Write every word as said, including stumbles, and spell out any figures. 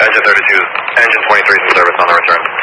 Engine thirty-two, engine twenty-three is in service on the return.